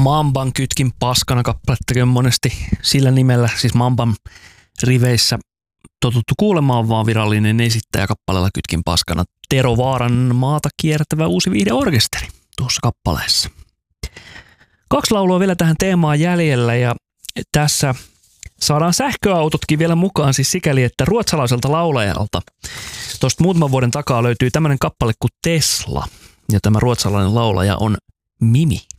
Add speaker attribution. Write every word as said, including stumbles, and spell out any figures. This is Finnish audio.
Speaker 1: Mamban kytkin paskana kappalettakin on monesti sillä nimellä, siis Mamban riveissä totuttu kuulemaan vaan virallinen esittäjä kappaleella kytkin paskana. Tero Vaaran maata kiertävä uusi viihdeorkesteri tuossa kappaleessa. Kaksi laulua vielä tähän teemaan jäljellä ja tässä saadaan sähköautotkin vielä mukaan siis sikäli, että ruotsalaiselta laulajalta tuosta muutaman vuoden takaa löytyy tämmöinen kappale kuin Tesla ja tämä ruotsalainen laulaja on Mimi.